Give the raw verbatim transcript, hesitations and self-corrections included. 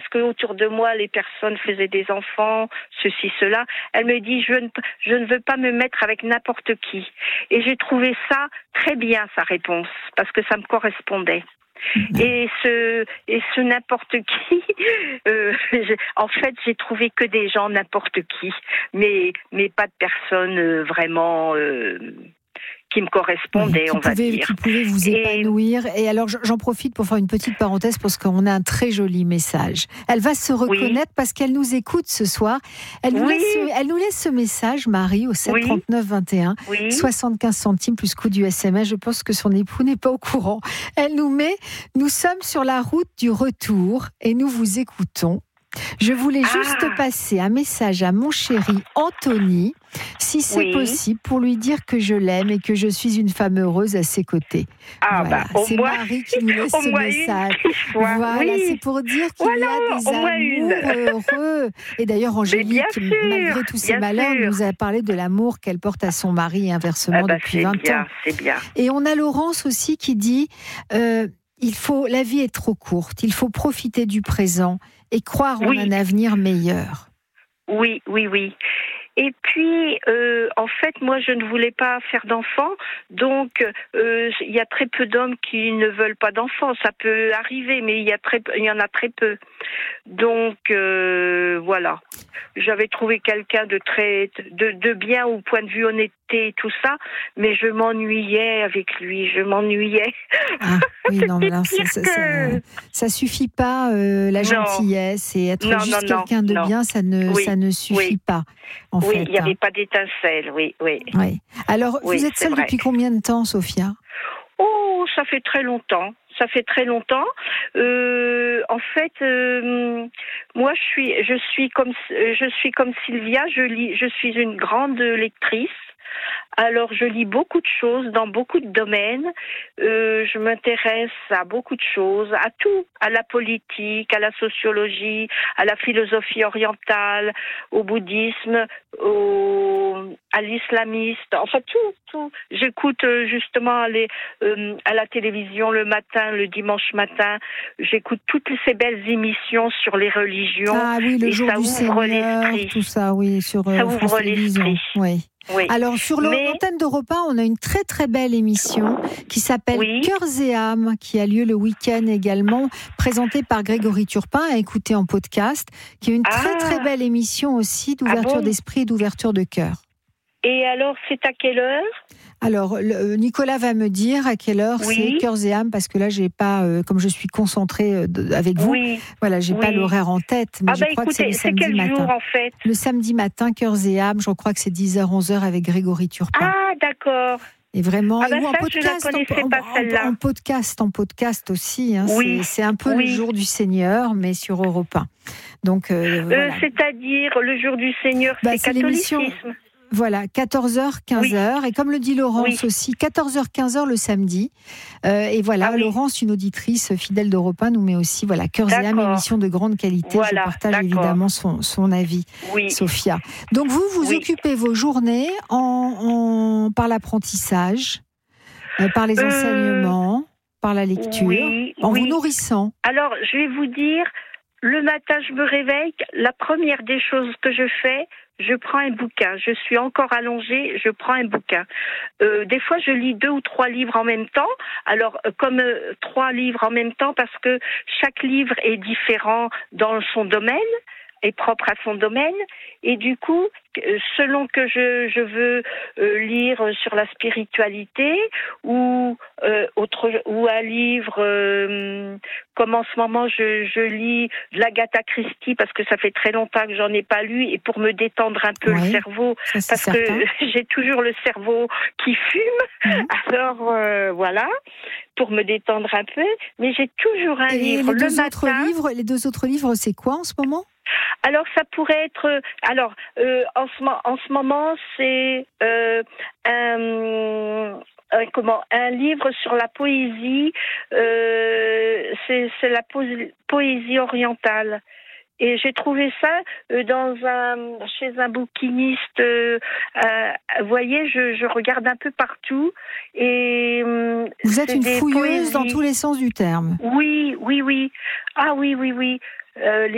que autour de moi, les personnes faisaient des enfants, ceci, cela. Elle me dit, je ne, je ne veux pas me mettre avec n'importe qui. Et j'ai trouvé ça très bien, sa réponse, parce que ça me correspondait. Et ce, et ce n'importe qui, euh, en fait, j'ai trouvé que des gens n'importe qui, mais, mais pas de personnes euh, vraiment euh, qui me correspondaient, oui, on va pouvait, dire. Qui pouvaient vous épanouir. Et, et alors, j'en profite pour faire une petite parenthèse parce qu'on a un très joli message. Elle va se reconnaître oui. parce qu'elle nous écoute ce soir. Elle nous, oui. laisse, elle nous laisse ce message, Marie, au sept trente-neuf vingt et un, oui. soixante-quinze centimes plus coût du S M S. Je pense que son époux n'est pas au courant. Elle nous met « Nous sommes sur la route du retour et nous vous écoutons. Je voulais juste ah. passer un message à mon chéri Anthony, si c'est oui. possible, pour lui dire que je l'aime et que je suis une femme heureuse à ses côtés. » Ah voilà. bah, c'est moins, Marie qui nous laisse ce message. Voilà, oui. c'est pour dire qu'il voilà, y a des amours heureux. Et d'ailleurs, Angélique, sûr, malgré tous ses malheurs, sûr. nous a parlé de l'amour qu'elle porte à son mari et inversement ah bah, depuis vingt bien, ans. C'est bien. Et on a Laurence aussi qui dit euh, il faut, la vie est trop courte, il faut profiter du présent et croire oui. en un avenir meilleur. Oui, oui, oui. Et puis, euh, en fait, moi, je ne voulais pas faire d'enfants, donc euh, il y a très peu d'hommes qui ne veulent pas d'enfants. Ça peut arriver, mais il y a très, il y en a très peu. Donc euh, voilà. J'avais trouvé quelqu'un de très, de, de bien au point de vue honnêteté et tout ça, mais je m'ennuyais avec lui. Je m'ennuyais. Ah, oui, non, mais là, ça, ça, que... ça, ça suffit pas euh, la non. gentillesse et être non, juste non, quelqu'un de non. bien, ça ne, oui. ça ne suffit oui. pas. En oui, fait, il n'y avait hein. pas d'étincelle. Oui, oui. oui. Alors, oui, vous êtes seule vrai. depuis combien de temps, Sophia ? Oh, ça fait très longtemps. Ça fait très longtemps. Euh, en fait, euh, moi, je suis, je suis comme, je suis comme Sylvia. Je lis, je suis une grande lectrice. Alors, je lis beaucoup de choses dans beaucoup de domaines. Euh, je m'intéresse à beaucoup de choses, à tout, à la politique, à la sociologie, à la philosophie orientale, au bouddhisme, au, à l'islamiste, enfin tout, tout. J'écoute euh, justement les, euh, à la télévision le matin, le dimanche matin. J'écoute toutes ces belles émissions sur les religions. Ah oui, le et jour ça du ouvre Seigneur, l'esprit. tout ça, oui, sur euh, ça ouvre France Télévisions. l'esprit. Oui. Oui. Alors, sur Mais... l'antenne d'Europe un, on a une très très belle émission qui s'appelle oui. Cœurs et âmes, qui a lieu le week-end également, présentée par Grégory Turpin, à écouter en podcast, qui est une ah. très très belle émission aussi d'ouverture ah bon d'esprit et d'ouverture de cœur. Et alors, c'est à quelle heure ? Alors, le, Nicolas va me dire à quelle heure oui. c'est Cœurs et âmes, parce que là, j'ai pas, euh, comme je suis concentrée euh, de, avec vous, oui. voilà, j'ai oui. pas l'horaire en tête, mais ah je bah crois écoutez, que c'est le samedi c'est quel matin. Jour, en fait le samedi matin, Cœurs et âmes, je crois que c'est dix heures, onze heures avec Grégory Turpin. Ah, d'accord. Et vraiment, ah bah ou en ça, podcast, je la connaissais en, pas, en, celle-là. en podcast, en podcast aussi. Hein, oui. c'est, c'est un peu oui. le jour du Seigneur, mais sur Europe un. Donc, euh, voilà. euh, c'est-à-dire le jour du Seigneur, bah, c'est, c'est catholicisme. L'émission. Voilà, quatorze heures, quinze heures. Oui. Et comme le dit Laurence oui. aussi, quatorze heures, quinze heures le samedi. Euh, et voilà, ah oui. Laurence, une auditrice fidèle d'Europe un, nous met aussi, voilà, Cœurs et âmes, émission de grande qualité. Voilà, je partage d'accord. évidemment son, son avis, oui. Sophia. Donc vous, vous oui. occupez vos journées en, en, par l'apprentissage, euh, par les euh, enseignements, par la lecture, oui, en oui. vous nourrissant. Alors, je vais vous dire, le matin, je me réveille, la première des choses que je fais, je prends un bouquin. Je suis encore allongée, je prends un bouquin. Euh, des fois, je lis deux ou trois livres en même temps. Alors, euh, comme euh, trois livres en même temps, parce que chaque livre est différent dans son domaine, est propre à son domaine. Et du coup, selon que je, je veux euh, lire sur la spiritualité ou euh, autre ou un livre euh, comme en ce moment je, je lis de l'Agatha Christie parce que ça fait très longtemps que j'en ai pas lu et pour me détendre un peu oui, le cerveau parce certain. que j'ai toujours le cerveau qui fume. Mmh. Alors euh, voilà, pour me détendre un peu, mais j'ai toujours un et livre les deux le autres matin. livres, les deux autres livres, c'est quoi en ce moment? Alors ça pourrait être, alors euh, en ce en ce moment c'est euh, un, un comment un livre sur la poésie, euh, c'est c'est la po- poésie orientale. Et j'ai trouvé ça euh, dans un chez un bouquiniste. Euh, euh, vous voyez, je, je regarde un peu partout et euh, vous êtes une fouilleuse poésies. Dans tous les sens du terme. Oui, oui, oui. Ah oui, oui, oui. Euh,